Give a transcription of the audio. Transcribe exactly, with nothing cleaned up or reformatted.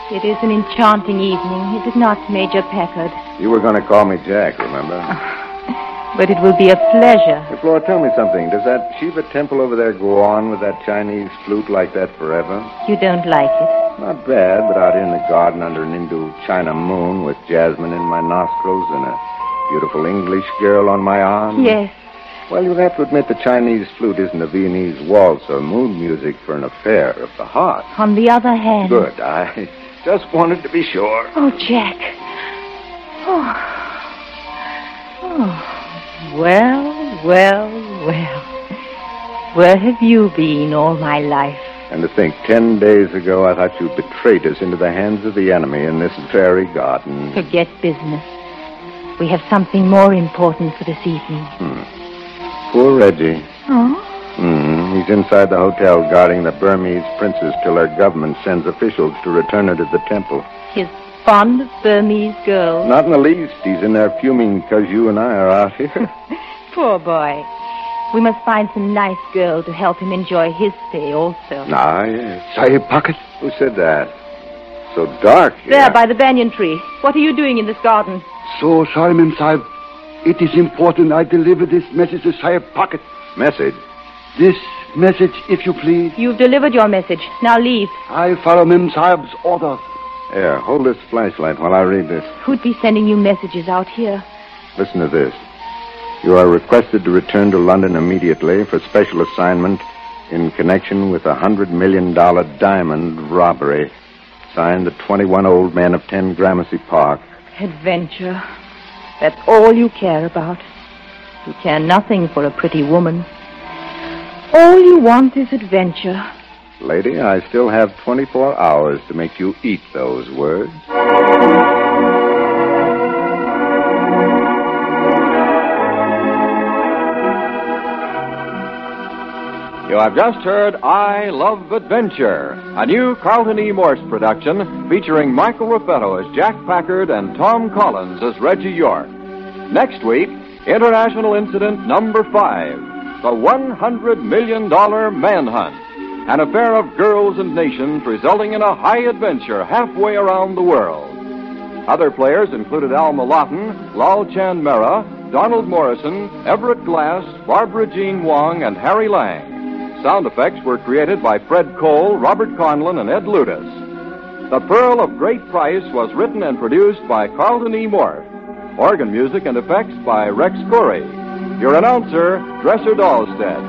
It is an enchanting evening, is it not, Major Packard? You were going to call me Jack, remember? But it will be a pleasure. Hey, Flora, tell me something. Does that Shiva temple over there go on with that Chinese flute like that forever? You don't like it? Not bad, but out here in the garden under an Indo-China moon with jasmine in my nostrils and a beautiful English girl on my arm. Yes. Well, you'll have to admit the Chinese flute isn't a Viennese waltz or mood music for an affair of the heart. On the other hand... Good. I just wanted to be sure. Oh, Jack. Oh. Oh. Well, well, well. Where have you been all my life? And to think, ten days ago I thought you'd betrayed us into the hands of the enemy in this very garden. Forget business. We have something more important for this evening. Hmm. Poor Reggie. Oh? Hmm. He's inside the hotel guarding the Burmese princess till our government sends officials to return her to the temple. His fond of Burmese girls? Not in the least. He's in there fuming because you and I are out here. Poor boy. We must find some nice girl to help him enjoy his stay also. Ah, yes. Sahib Packard? Who said that? So dark here. There, by the banyan tree. What are you doing in this garden? So, Solomon Sahib, it is important I deliver this message to Sahib Packard. Message? This message, if you please. You've delivered your message. Now leave. I follow Mem Sahib's orders. Here, hold this flashlight while I read this. Who'd be sending you messages out here? Listen to this. You are requested to return to London immediately for special assignment in connection with a hundred million dollar diamond robbery. Signed, the twenty-one old men of ten Gramercy Park. Adventure. That's all you care about. You care nothing for a pretty woman. All you want is adventure. Lady, I still have twenty-four hours to make you eat those words. You have just heard I Love Adventure, a new Carlton E. Morse production featuring Michael Raffetto as Jack Packard and Tom Collins as Reggie York. Next week, International Incident Number Five, the one hundred million dollar Manhunt, an affair of girls and nations resulting in a high adventure halfway around the world. Other players included Alma Lawton, Lal Chan Mehra, Donald Morrison, Everett Glass, Barbara Jean Wong, and Harry Lang. Sound effects were created by Fred Cole, Robert Conlon, and Ed Ludis. The Pearl of Great Price was written and produced by Carlton E. Morse. Organ music and effects by Rex Corey. Your announcer, Dresser Dahlstead.